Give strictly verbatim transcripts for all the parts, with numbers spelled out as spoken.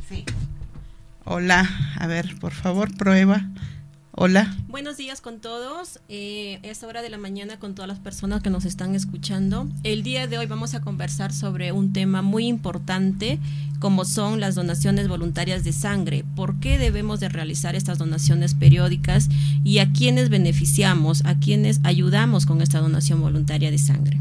Sí. Hola, a ver, por favor, prueba. Hola. Buenos días con todos. Eh, es hora de la mañana con todas las personas que nos están escuchando. El día de hoy vamos a conversar sobre un tema muy importante, como son las donaciones voluntarias de sangre. ¿Por qué debemos de realizar estas donaciones periódicas y a quiénes beneficiamos, a quiénes ayudamos con esta donación voluntaria de sangre?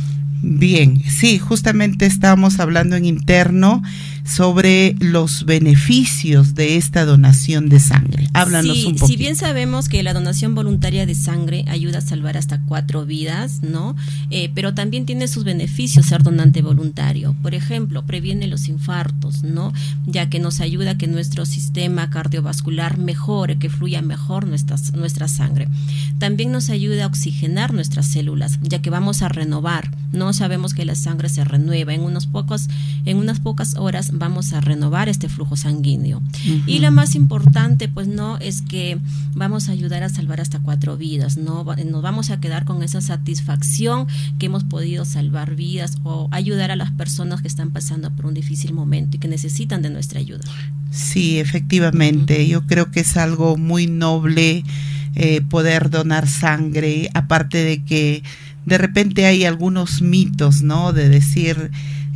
Bien, sí, justamente estábamos hablando en interno sobre los beneficios de esta donación de sangre. Háblanos sí, un poquito. Si bien sabemos que la donación voluntaria de sangre ayuda a salvar hasta cuatro vidas, ¿no? Eh, pero también tiene sus beneficios ser donante voluntario. Por ejemplo, previene los infartos, ¿no? Ya que nos ayuda a que nuestro sistema cardiovascular mejore, que fluya mejor nuestra, nuestra sangre. También nos ayuda a oxigenar nuestras células, ya que vamos a renovar, ¿no? Sabemos que la sangre se renueva, en unos pocos, en unas pocas horas vamos a renovar este flujo sanguíneo. Uh-huh. Y la más importante, pues no, es que vamos a ayudar a salvar hasta cuatro vidas, ¿no? Nos vamos a quedar con esa satisfacción que hemos podido salvar vidas o ayudar a las personas que están pasando por un difícil momento y que necesitan de nuestra ayuda. Sí, efectivamente, uh-huh. Yo creo que es algo muy noble eh, poder donar sangre, aparte de que de repente hay algunos mitos, ¿no? De decir,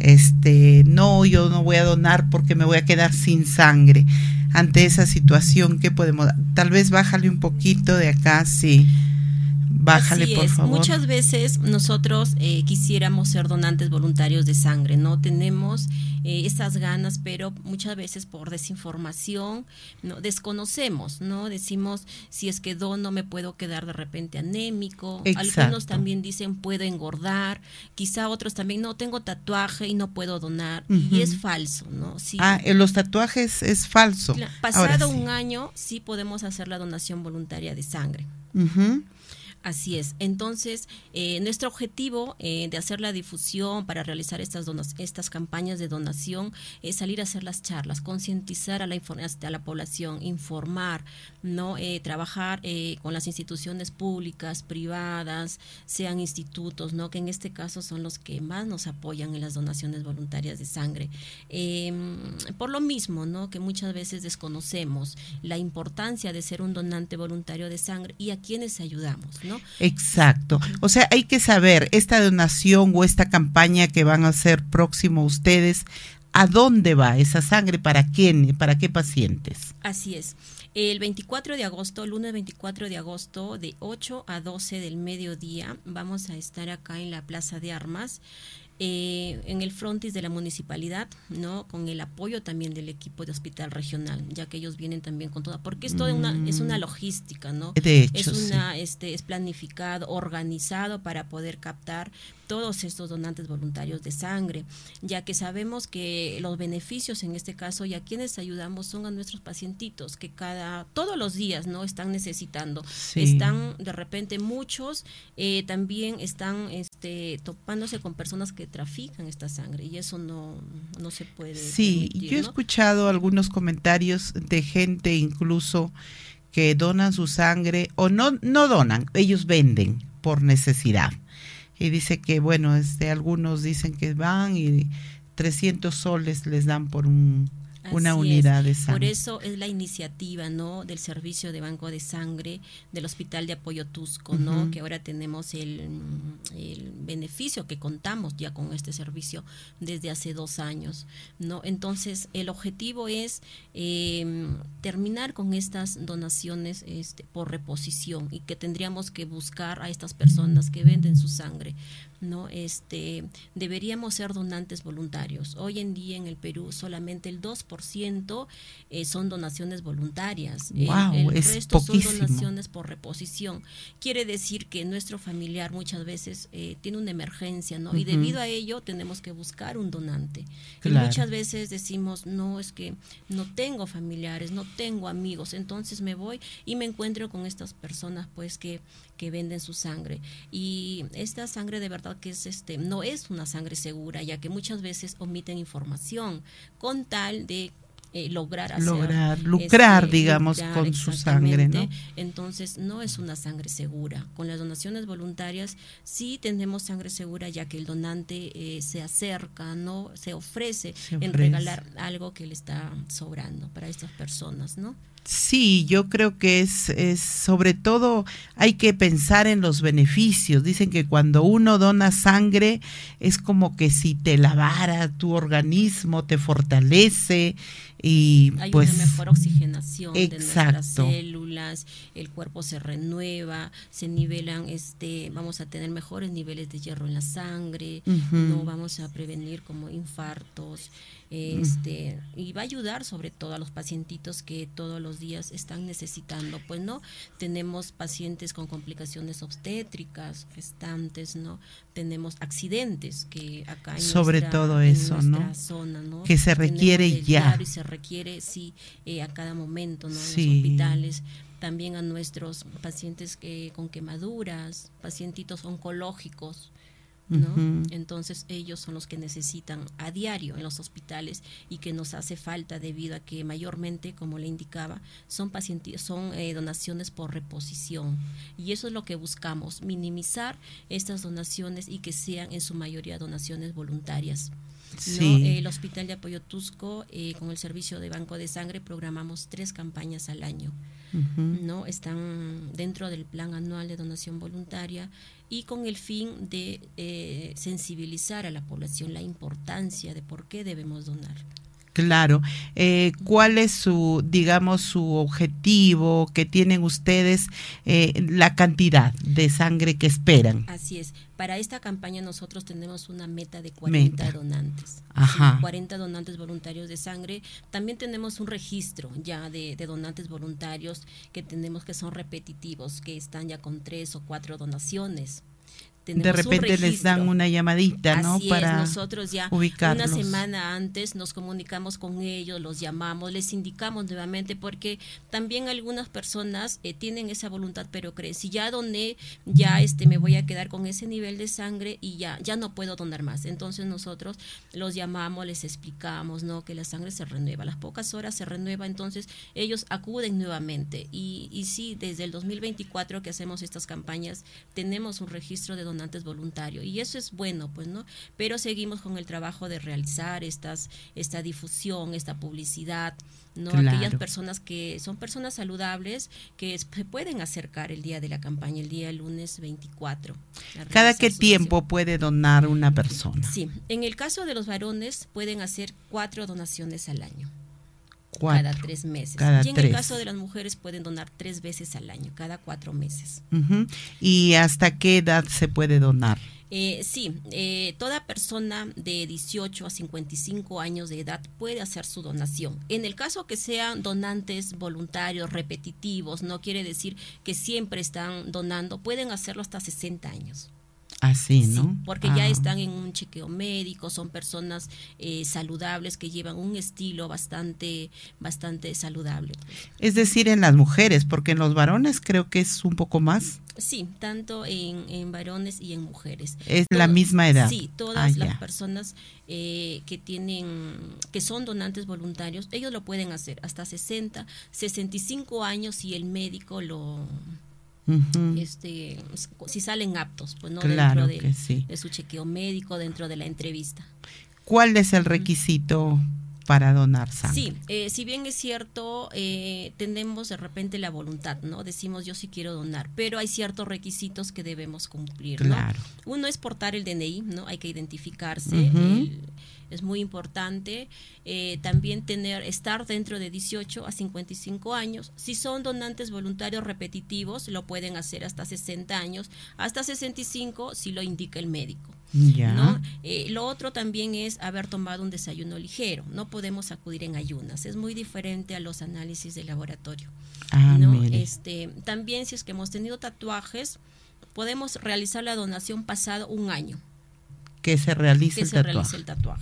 este, no, yo no voy a donar porque me voy a quedar sin sangre. Ante esa situación, ¿qué podemos? Tal vez bájale un poquito de acá, sí. Bájale, Así por es. favor. Muchas veces nosotros eh, quisiéramos ser donantes voluntarios de sangre, ¿no? Tenemos eh, esas ganas, pero muchas veces por desinformación, ¿no? Desconocemos, ¿no? Decimos, si es que dono me puedo quedar de repente anémico. Exacto. Algunos también dicen puedo engordar, quizá otros también no, tengo tatuaje y no puedo donar. Uh-huh. Y es falso, ¿no? Sí. Ah, en los tatuajes es falso. Pasado sí. un año sí podemos hacer la donación voluntaria de sangre. Uh-huh. Así es. Entonces, eh, nuestro objetivo eh, de hacer la difusión para realizar estas donas, estas campañas de donación es salir a hacer las charlas, concientizar a la, a la población, informar, no eh, trabajar eh, con las instituciones públicas, privadas, sean institutos, no que en este caso son los que más nos apoyan en las donaciones voluntarias de sangre. Eh, por lo mismo, no que muchas veces desconocemos la importancia de ser un donante voluntario de sangre y a quienes ayudamos, ¿no? Exacto. O sea, hay que saber esta donación o esta campaña que van a hacer próximo ustedes, ¿a dónde va esa sangre? ¿Para quién? ¿Para qué pacientes? Así es. El veinticuatro de agosto, lunes veinticuatro de agosto, de ocho a doce del mediodía, vamos a estar acá en la Plaza de Armas. Eh, en el frontis de la municipalidad, ¿no? Con el apoyo también del equipo de hospital regional, ya que ellos vienen también con toda, porque es toda una, es una logística, ¿no? De hecho, es una, sí. este, es planificado, organizado para poder captar todos estos donantes voluntarios de sangre, ya que sabemos que los beneficios en este caso y a quienes ayudamos son a nuestros pacientitos que cada, todos los días, ¿no? Están necesitando, sí. Están de repente muchos, eh, también están este, topándose con personas que trafican esta sangre y eso no, no se puede sí, permitir, yo he ¿no? escuchado algunos comentarios de gente incluso que donan su sangre o no, no donan, ellos venden por necesidad. Y dice que, bueno, este, algunos dicen que van y trescientos soles les dan por un, una Así unidad es. de sangre. Por eso es la iniciativa, ¿no? Del servicio de banco de sangre del Hospital de Apoyo Tusco, ¿no? Uh-huh. Que ahora tenemos el, el beneficio que contamos ya con este servicio desde hace dos años, ¿no? Entonces, el objetivo es eh, terminar con estas donaciones este, por reposición y que tendríamos que buscar a estas personas que venden su sangre, ¿no? Este, deberíamos ser donantes voluntarios. Hoy en día en el Perú solamente el dos por ciento eh, son donaciones voluntarias. Wow, el el es resto poquísimo. Son donaciones por reposición. Quiere decir que nuestro familiar muchas veces eh, tiene una emergencia, ¿no? Uh-huh. Y debido a ello tenemos que buscar un donante. Claro. Y muchas veces decimos, no, es que no tengo familiares, no tengo amigos, entonces me voy y me encuentro con estas personas pues que, que venden su sangre. Y esta sangre de verdad que es este no es una sangre segura, ya que muchas veces omiten información con tal de eh, lograr hacer, lograr lucrar, este, digamos, lucrar, con su sangre, ¿no? Entonces no es una sangre segura. Con las donaciones voluntarias sí tenemos sangre segura, ya que el donante eh, se acerca, no se ofrece, se ofrece en regalar algo que le está sobrando para estas personas, ¿no? Sí, yo creo que es, es sobre todo hay que pensar en los beneficios. Dicen que cuando uno dona sangre es como que si te lavara tu organismo, te fortalece y hay pues una mejor oxigenación exacto. de nuestras células, el cuerpo se renueva, se nivelan, este, vamos a tener mejores niveles de hierro en la sangre, uh-huh. no vamos a prevenir como infartos, este, uh-huh. y va a ayudar sobre todo a los pacientitos que todos los días están necesitando, pues no, tenemos pacientes con complicaciones obstétricas, gestantes, no, tenemos accidentes que acá en sobre nuestra, todo en eso, nuestra ¿no? zona, ¿no? Que se requiere de ya. Y se requiere, sí, eh, a cada momento, ¿no? En sí. los hospitales, también a nuestros pacientes que, con quemaduras, pacientitos oncológicos, ¿no? Uh-huh. Entonces ellos son los que necesitan a diario en los hospitales y que nos hace falta debido a que mayormente, como le indicaba, son pacientes, son eh, donaciones por reposición, y eso es lo que buscamos, minimizar estas donaciones y que sean en su mayoría donaciones voluntarias. Sí. ¿no? El Hospital de Apoyo Tusco, eh, con el servicio de banco de sangre, programamos tres campañas al año. Uh-huh. ¿no? Están dentro del plan anual de donación voluntaria y con el fin de eh, sensibilizar a la población la importancia de por qué debemos donar. Claro. Eh, ¿Cuál es su, digamos, su objetivo que tienen ustedes, eh, la cantidad de sangre que esperan? Así es. Para esta campaña nosotros tenemos una meta de cuarenta meta. donantes. Ajá. ¿sí? cuarenta donantes voluntarios de sangre. También tenemos un registro ya de, de donantes voluntarios que tenemos que son repetitivos, que están ya con tres o cuatro donaciones. Tenemos de repente les dan una llamadita, ¿no? Así para es, nosotros ya ubicarlos. Una semana antes nos comunicamos con ellos, los llamamos, les indicamos nuevamente, porque también algunas personas eh, tienen esa voluntad, pero creen, si ya doné, ya este me voy a quedar con ese nivel de sangre y ya, ya no puedo donar más. Entonces nosotros los llamamos, les explicamos, ¿no? Que la sangre se renueva, a las pocas horas se renueva, entonces ellos acuden nuevamente. Y, y sí, desde el dos mil veinticuatro que hacemos estas campañas, tenemos un registro de donantes voluntarios y eso es bueno, pues, ¿no? Pero seguimos con el trabajo de realizar estas esta difusión, esta publicidad, ¿no? Claro. Aquellas personas que son personas saludables que se pueden acercar el día de la campaña, el día lunes veinticuatro. ¿Cada qué tiempo donación. puede donar una persona? Sí, en el caso de los varones pueden hacer cuatro donaciones al año. Cuatro, cada tres meses. Cada y en tres. el caso de las mujeres pueden donar tres veces al año, cada cuatro meses. Uh-huh. ¿Y hasta qué edad se puede donar? Eh, sí, eh, toda persona de dieciocho a cincuenta y cinco años de edad puede hacer su donación. En el caso que sean donantes voluntarios, repetitivos, no quiere decir que siempre están donando, pueden hacerlo hasta sesenta años. Así, ¿no? Sí, porque ah. ya están en un chequeo médico, son personas eh, saludables que llevan un estilo bastante bastante saludable. Es decir, en las mujeres, porque en los varones creo que es un poco más. Sí, tanto en, en varones y en mujeres. Es Todo, la misma edad. Sí, todas ah, las ya. personas eh, que tienen, que son donantes voluntarios, ellos lo pueden hacer hasta sesenta, sesenta y cinco años si el médico lo... Uh-huh. Este, si salen aptos, pues no claro dentro de, sí. de su chequeo médico, dentro de la entrevista. ¿Cuál es el requisito para donar sangre? Sí, eh, si bien es cierto, eh, tenemos de repente la voluntad, ¿no? Decimos yo sí quiero donar, pero hay ciertos requisitos que debemos cumplir, claro. ¿no? Uno es portar el D N I, ¿no? Hay que identificarse, uh-huh. el, es muy importante. Eh, también tener, estar dentro de dieciocho a cincuenta y cinco años. Si son donantes voluntarios repetitivos, lo pueden hacer hasta sesenta años, hasta sesenta y cinco si lo indica el médico. Ya. ¿no? Eh, lo otro también es haber tomado un desayuno ligero. No podemos acudir en ayunas. Es muy diferente a los análisis de laboratorio. Ah, ¿no? mire. Este, también si es que hemos tenido tatuajes, podemos realizar la donación pasado un año. Que se realice, que el, se tatuaje. realice el tatuaje.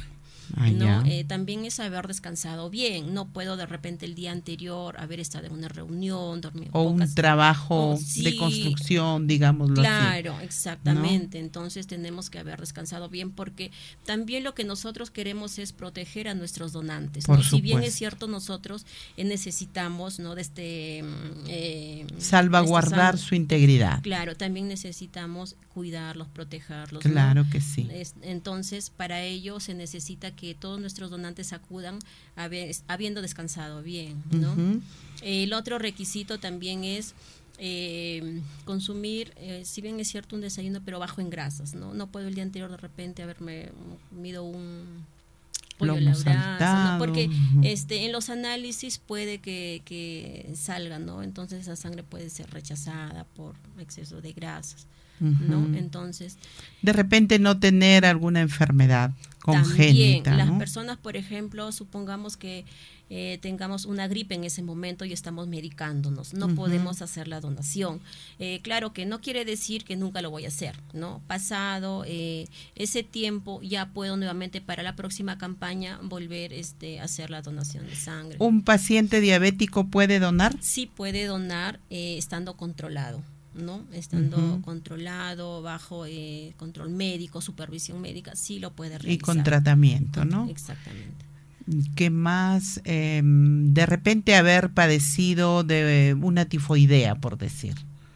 Ah, ¿no? ya. Eh, también es haber descansado bien. No puedo de repente el día anterior haber estado en una reunión, dormir O pocas... un trabajo Oh, de sí, construcción, digámoslo así. claro, exactamente. ¿No? Entonces tenemos que haber descansado bien porque también lo que nosotros queremos es proteger a nuestros donantes. Por ¿no? Si bien es supuesto. cierto, nosotros eh, necesitamos, ¿no?, de este eh, salvaguardar esta su integridad. Claro, también necesitamos cuidarlos, protegerlos. Claro ¿no? que sí. Es, entonces, para ello se necesita que todos nuestros donantes acudan haber, habiendo descansado bien, ¿no? Uh-huh. El otro requisito también es eh, consumir, eh, si bien es cierto, un desayuno, pero bajo en grasas, ¿no? No puedo el día anterior de repente haberme comido un pollo Lomo a la brasa, saltado. ¿no? Porque Uh-huh. este, en los análisis puede que, que salga, ¿no? Entonces esa sangre puede ser rechazada por exceso de grasas, ¿no? Uh-huh. Entonces, de repente no tener alguna enfermedad congénita. También, las ¿no? personas, por ejemplo, supongamos que eh, tengamos una gripe en ese momento y estamos medicándonos, no uh-huh. podemos hacer la donación. Eh, claro que no quiere decir que nunca lo voy a hacer, ¿no? Pasado eh, ese tiempo ya puedo nuevamente para la próxima campaña volver este, a hacer la donación de sangre. ¿Un paciente diabético puede donar? Sí puede donar eh, estando controlado, ¿no? Estando uh-huh. controlado, bajo eh, control médico, supervisión médica, sí lo puede realizar. Y con tratamiento, ¿no? Exactamente. ¿Qué más? Eh, de repente haber padecido de una tifoidea, por decir.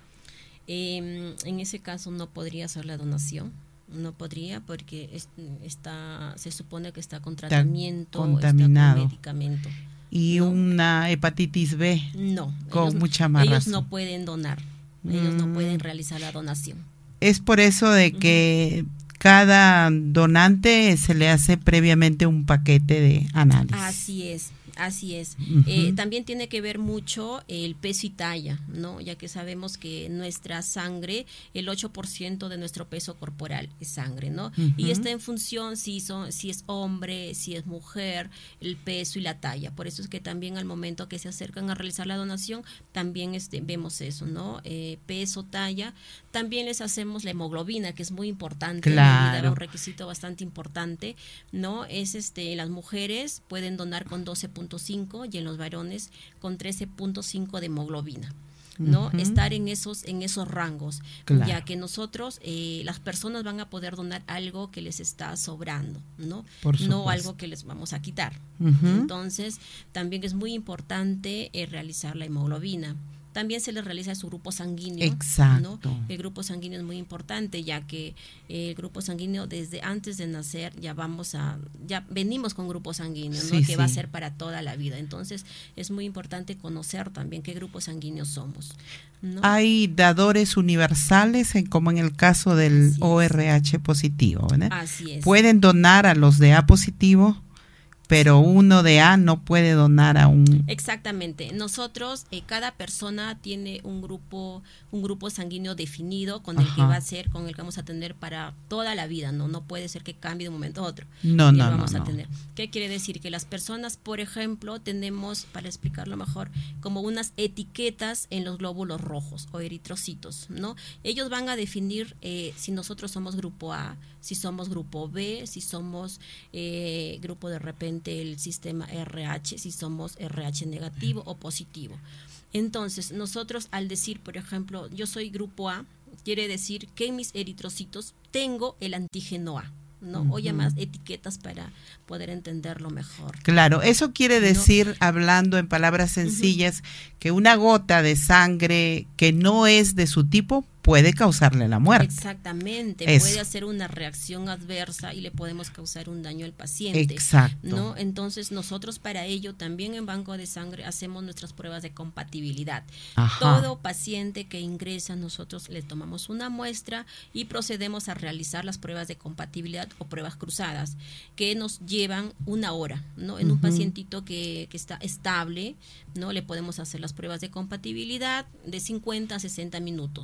Eh, en ese caso no podría hacer la donación. No podría porque es, está, se supone que está con tratamiento, está contaminado. Está con medicamento. ¿Y ¿no? una hepatitis B? No. Con ellos, mucha más Ellos razón. no pueden donar. Ellos mm. no pueden realizar la donación. Es por eso de que uh-huh. cada donante se le hace previamente un paquete de análisis. Así es. Así es. Uh-huh. Eh, también tiene que ver mucho el peso y talla, ¿no? Ya que sabemos que nuestra sangre, el ocho por ciento de nuestro peso corporal es sangre, ¿no? Uh-huh. Y está en función si, son, si es hombre, si es mujer, el peso y la talla. Por eso es que también al momento que se acercan a realizar la donación, también este, vemos eso, ¿no? Eh, peso, talla. También les hacemos la hemoglobina, que es muy importante, claro. un requisito bastante importante, ¿no? Es este, las mujeres pueden donar con doce punto cinco y en los varones con trece punto cinco de hemoglobina, ¿no? Uh-huh. Estar en esos en esos rangos, claro. ya que nosotros, eh, las personas van a poder donar algo que les está sobrando, ¿no? No algo que les vamos a quitar. Uh-huh. Entonces, también es muy importante eh, realizar la hemoglobina. También se les realiza su grupo sanguíneo. Exacto. ¿no? El grupo sanguíneo es muy importante, ya que el grupo sanguíneo desde antes de nacer ya vamos a, ya venimos con grupo sanguíneo, ¿no? Sí, que sí. va a ser para toda la vida. Entonces es muy importante conocer también qué grupo sanguíneo somos, ¿no? Hay dadores universales, como en el caso del O R H positivo, ¿verdad? Así es. Pueden donar a los de A positivo, pero uno de A no puede donar a un... Exactamente. Nosotros, eh, cada persona tiene un grupo un grupo sanguíneo definido con el Ajá. que va a ser, con el que vamos a tener para toda la vida, ¿no? No puede ser que cambie de un momento a otro. No, no, vamos no, a no. tener. ¿Qué quiere decir? Que las personas, por ejemplo, tenemos, para explicarlo mejor, como unas etiquetas en los glóbulos rojos o eritrocitos, ¿no? Ellos van a definir eh, si nosotros somos grupo A, si somos grupo B, si somos eh, grupo de repente el sistema R H, si somos R H negativo o positivo. Entonces, nosotros al decir, por ejemplo, yo soy grupo A, quiere decir que en mis eritrocitos tengo el antígeno A, ¿no? Uh-huh. O ya más etiquetas para poder entenderlo mejor. Claro, eso quiere decir, ¿no? hablando en palabras sencillas, uh-huh. que una gota de sangre que no es de su tipo puede causarle la muerte. Exactamente, Eso. puede hacer una reacción adversa y le podemos causar un daño al paciente. Exacto. ¿no? Entonces nosotros para ello también en Banco de Sangre hacemos nuestras pruebas de compatibilidad. Ajá. Todo paciente que ingresa nosotros le tomamos una muestra y procedemos a realizar las pruebas de compatibilidad o pruebas cruzadas que nos llevan una hora, ¿no? En uh-huh. un pacientito que, que está estable, ¿no? Le podemos hacer las pruebas de compatibilidad de cincuenta a sesenta minutos.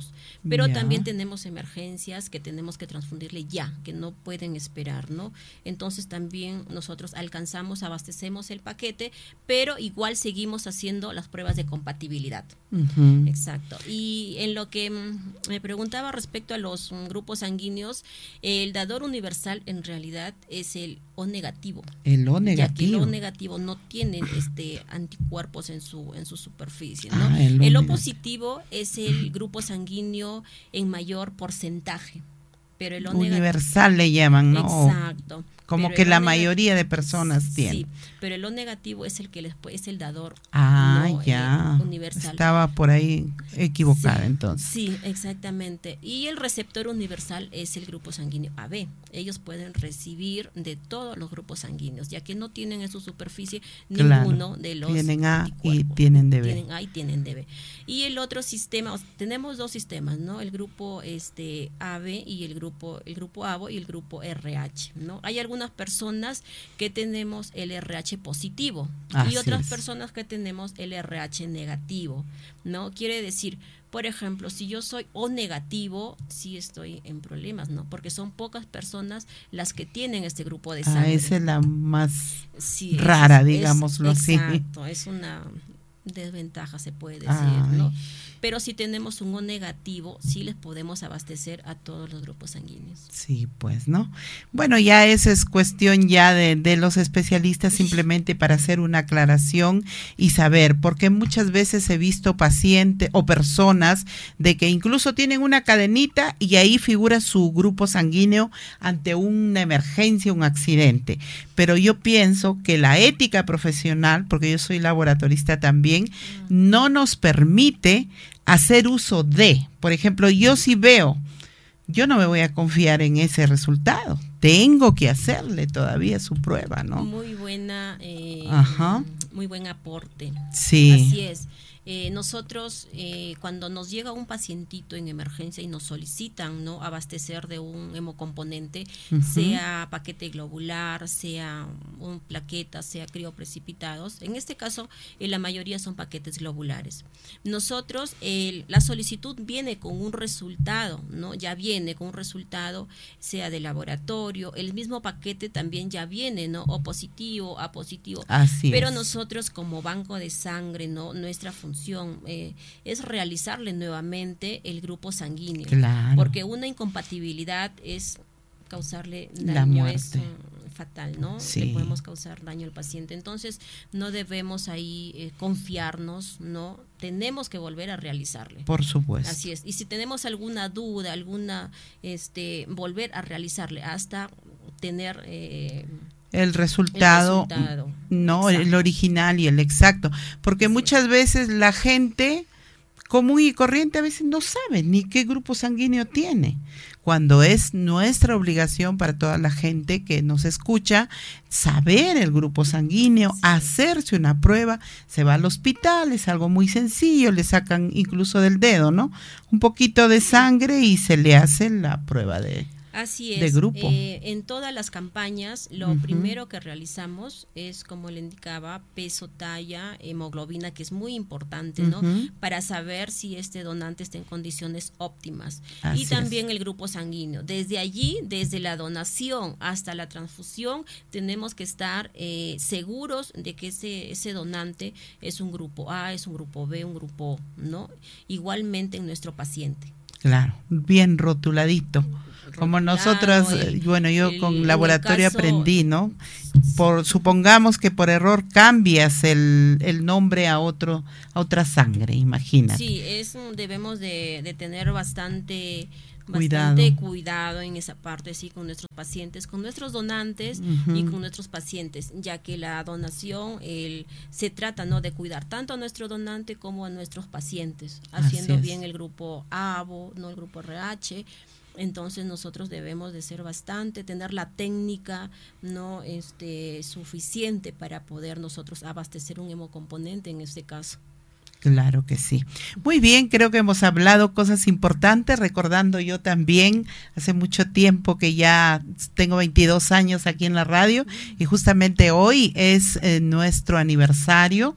pero ya. también tenemos emergencias que tenemos que transfundirle ya, que no pueden esperar, ¿no? Entonces también nosotros alcanzamos, abastecemos el paquete, pero igual seguimos haciendo las pruebas de compatibilidad. Uh-huh. Exacto. Y en lo que mm, me preguntaba respecto a los mm, grupos sanguíneos, el dador universal en realidad es el O negativo. El O negativo. Ya que el O negativo no tiene este anticuerpos en su en su superficie, ¿no? Ah, el O, el O negativo. positivo es el grupo sanguíneo en mayor porcentaje, pero el O universal negativo, le llaman, ¿no? Exacto. Como pero que la O mayoría de personas tienen. Sí, pero el O negativo es el que les, es el dador. Ah, no, ya. Eh, universal. Estaba por ahí equivocada, sí, entonces. Sí, exactamente. Y el receptor universal es el grupo sanguíneo A B. Ellos pueden recibir de todos los grupos sanguíneos, ya que no tienen en su superficie claro. ninguno de los tienen A y tienen D B. Tienen A y tienen D B. Y el otro sistema, tenemos dos sistemas, ¿no? El grupo este A B y el grupo el grupo A B O y el grupo R H, ¿no? Hay algunas personas que tenemos el R H positivo Así y otras es. personas que tenemos el R H negativo, ¿no? Quiere decir, por ejemplo, si yo soy O negativo, sí estoy en problemas, ¿no? Porque son pocas personas las que tienen este grupo de sangre. Ah, esa es la más sí, rara, es, digámoslo es, así. Exacto, es una desventaja, se puede decir, Ay. ¿no? Pero si tenemos un O negativo, sí les podemos abastecer a todos los grupos sanguíneos. Sí, pues, ¿no? Bueno, ya esa es cuestión ya de, de los especialistas, simplemente para hacer una aclaración y saber, porque muchas veces he visto pacientes o personas de que incluso tienen una cadenita y ahí figura su grupo sanguíneo ante una emergencia, un accidente. Pero yo pienso que la ética profesional, porque yo soy laboratorista también, no nos permite hacer uso de, por ejemplo, yo si veo, yo no me voy a confiar en ese resultado, tengo que hacerle todavía su prueba, ¿no? Muy buena, eh, Ajá. muy buen aporte. Sí. Así es. Eh, nosotros eh, cuando nos llega un pacientito en emergencia y nos solicitan, ¿no?, abastecer de un hemocomponente, uh-huh. sea paquete globular, sea un plaqueta, sea crioprecipitados, en este caso eh, la mayoría son paquetes globulares. Nosotros, eh, la solicitud viene con un resultado, ¿no? Ya viene con un resultado, sea de laboratorio, el mismo paquete también ya viene, ¿no?, O positivo, A positivo. Así pero es. nosotros como banco de sangre, ¿no?, nuestra función Eh, es realizarle nuevamente el grupo sanguíneo, claro. porque una incompatibilidad es causarle daño, la muerte. Es um, fatal, ¿no? Sí. Le podemos causar daño al paciente. Entonces no debemos ahí eh, confiarnos, ¿no? Tenemos que volver a realizarle. Por supuesto. Así es. Y si tenemos alguna duda, alguna, este, volver a realizarle hasta tener eh, El resultado, el resultado, no, exacto. el original y el exacto, porque sí. muchas veces la gente común y corriente a veces no sabe ni qué grupo sanguíneo tiene, cuando es nuestra obligación para toda la gente que nos escucha saber el grupo sanguíneo, sí. hacerse una prueba, se va al hospital, es algo muy sencillo, le sacan incluso del dedo, ¿no?, un poquito de sangre y se le hace la prueba de Así es, de grupo. Eh, en todas las campañas lo uh-huh. primero que realizamos es, como le indicaba, peso, talla, hemoglobina, que es muy importante, ¿no? Uh-huh. Para saber si este donante está en condiciones óptimas. Así y también es. El grupo sanguíneo. Desde allí, desde la donación hasta la transfusión, tenemos que estar eh, seguros de que ese, ese donante es un grupo A, es un grupo B, un grupo, ¿no? Igualmente en nuestro paciente. Claro, bien rotuladito. Como nosotros, el, bueno, yo el, con laboratorio caso, aprendí, ¿no? Por supongamos que por error cambias el, el nombre a otro a otra sangre, imagínate. Sí, es debemos de, de tener bastante cuidado. bastante cuidado en esa parte, sí, con nuestros pacientes, con nuestros donantes uh-huh. y con nuestros pacientes, ya que la donación el, se trata, ¿no?, de cuidar tanto a nuestro donante como a nuestros pacientes, haciendo bien el grupo A B O, no el grupo R H. Entonces nosotros debemos de ser bastante, tener la técnica no este suficiente para poder nosotros abastecer un hemocomponente en este caso. Claro que sí. Muy bien, creo que hemos hablado cosas importantes, recordando yo también, hace mucho tiempo que ya tengo veintidós años aquí en la radio y justamente hoy es eh, nuestro aniversario.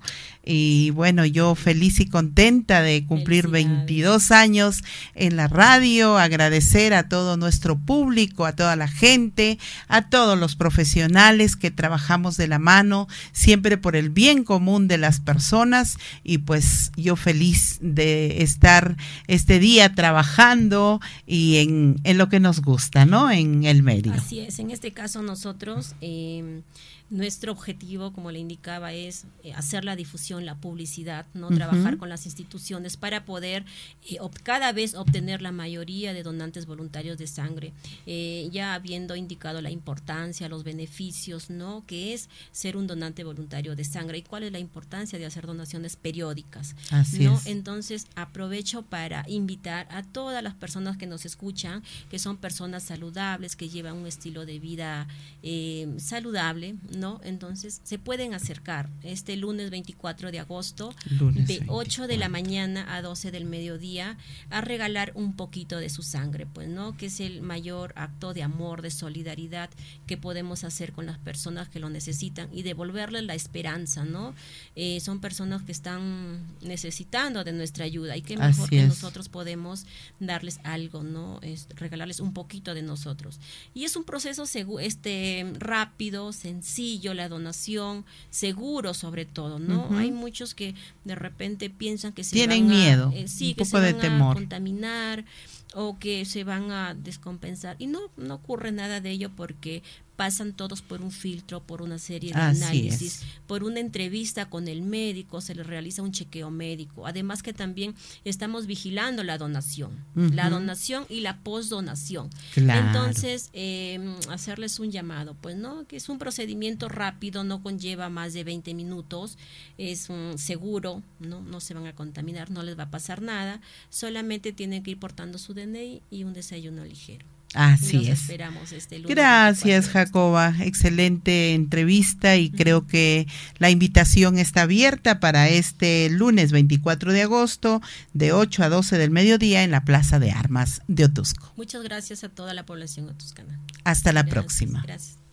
Y bueno, yo feliz y contenta de cumplir veintidós años en la radio, agradecer a todo nuestro público, a toda la gente, a todos los profesionales que trabajamos de la mano, siempre por el bien común de las personas, y pues yo feliz de estar este día trabajando y en, en lo que nos gusta, ¿no? En el medio. Así es, en este caso nosotros... Eh, Nuestro objetivo, como le indicaba, es eh, hacer la difusión, la publicidad, no uh-huh. trabajar con las instituciones para poder eh, ob- cada vez obtener la mayoría de donantes voluntarios de sangre, eh, ya habiendo indicado la importancia, los beneficios, ¿no? Que es ser un donante voluntario de sangre y cuál es la importancia de hacer donaciones periódicas. Así ¿no? es. Entonces aprovecho para invitar a todas las personas que nos escuchan, que son personas saludables, que llevan un estilo de vida eh, saludable, ¿no? Entonces se pueden acercar este lunes veinticuatro de agosto lunes de ocho de la mañana a doce del mediodía a regalar un poquito de su sangre, pues, ¿no? Que es el mayor acto de amor, de solidaridad que podemos hacer con las personas que lo necesitan y devolverles la esperanza, ¿no? Eh, son personas que están necesitando de nuestra ayuda y qué mejor Así que es. nosotros podemos darles algo, ¿no? Es regalarles un poquito de nosotros. Y es un proceso segu- este rápido, sencillo, la donación, seguro sobre todo, ¿no? Uh-huh. Hay muchos que de repente piensan que se tienen van a, miedo, eh, sí, un que poco se de van temor. a contaminar o que se van a descompensar y no, no ocurre nada de ello porque pasan todos por un filtro, por una serie de Así análisis, es. por una entrevista con el médico, se les realiza un chequeo médico. Además que también estamos vigilando la donación, uh-huh. la donación y la posdonación. Claro. Entonces, eh, hacerles un llamado, pues, ¿no? Que es un procedimiento rápido, no conlleva más de veinte minutos, es um, seguro, ¿no? No se van a contaminar, no les va a pasar nada, solamente tienen que ir portando su D N I y un desayuno ligero. Así Nos es. Esperamos este lunes. Gracias, Jacoba. Excelente entrevista y uh-huh. creo que la invitación está abierta para este lunes veinticuatro de agosto de ocho a doce del mediodía en la Plaza de Armas de Otusco. Muchas gracias a toda la población otuscana. Hasta la Gracias, próxima. Gracias.